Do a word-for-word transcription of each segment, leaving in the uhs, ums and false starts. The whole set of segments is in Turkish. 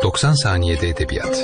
doksan saniyede edebiyat.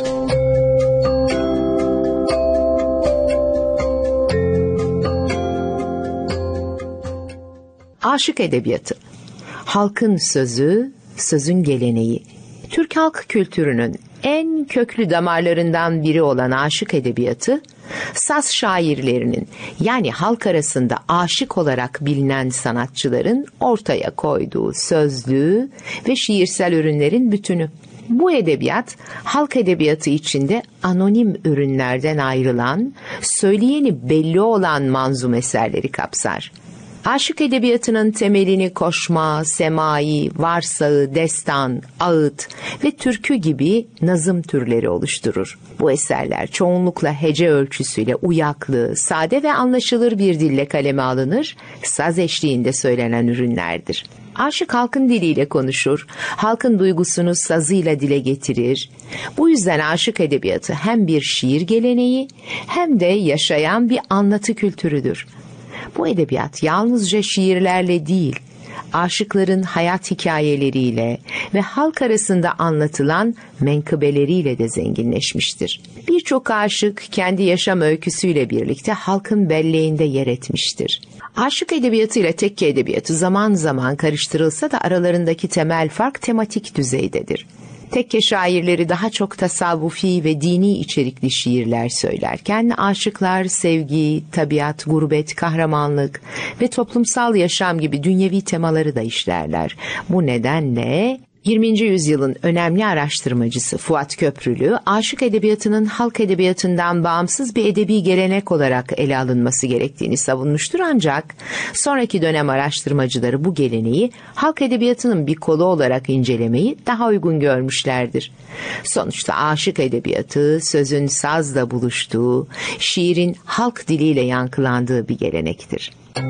Aşık edebiyatı. Halkın sözü, sözün geleneği. Türk halk kültürünün en köklü damarlarından biri olan aşık edebiyatı, saz şairlerinin yani halk arasında aşık olarak bilinen sanatçıların ortaya koyduğu sözlü ve şiirsel ürünlerin bütünü. Bu edebiyat, halk edebiyatı içinde anonim ürünlerden ayrılan, söyleyeni belli olan manzum eserleri kapsar. Aşık edebiyatının temelini koşma, semai, varsağı, destan, ağıt ve türkü gibi nazım türleri oluşturur. Bu eserler çoğunlukla hece ölçüsüyle uyaklı, sade ve anlaşılır bir dille kaleme alınır, saz eşliğinde söylenen ürünlerdir. Aşık halkın diliyle konuşur, halkın duygusunu sazıyla dile getirir. Bu yüzden aşık edebiyatı hem bir şiir geleneği hem de yaşayan bir anlatı kültürüdür. Bu edebiyat yalnızca şiirlerle değil, aşıkların hayat hikayeleriyle ve halk arasında anlatılan menkıbeleriyle de zenginleşmiştir. Birçok aşık kendi yaşam öyküsüyle birlikte halkın belleğinde yer etmiştir. Aşık edebiyatı ile tekke edebiyatı zaman zaman karıştırılsa da aralarındaki temel fark tematik düzeydedir. Tekke şairleri daha çok tasavvufi ve dini içerikli şiirler söylerken aşıklar sevgi, tabiat, gurbet, kahramanlık ve toplumsal yaşam gibi dünyevi temaları da işlerler. Bu nedenle yirminci yüzyılın önemli araştırmacısı Fuat Köprülü, aşık edebiyatının halk edebiyatından bağımsız bir edebi gelenek olarak ele alınması gerektiğini savunmuştur, ancak sonraki dönem araştırmacıları bu geleneği halk edebiyatının bir kolu olarak incelemeyi daha uygun görmüşlerdir. Sonuçta aşık edebiyatı, sözün sazla buluştuğu, şiirin halk diliyle yankılandığı bir gelenektir.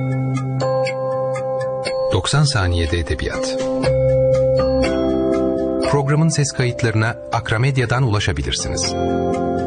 doksan saniyede edebiyat. Programın ses kayıtlarına Akramedya'dan ulaşabilirsiniz.